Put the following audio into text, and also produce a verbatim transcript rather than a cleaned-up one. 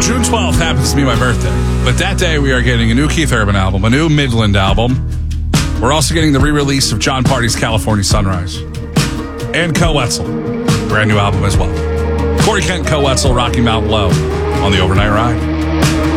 June twelfth happens to be my birthday. But that day we are getting a new Keith Urban album, a new Midland album. We're also getting the re-release of John Party's California Sunrise. And Co Wetzel, brand new album as well. Corey Kent, Co Wetzel, Rocky Mountain Low on the Overnight Ride.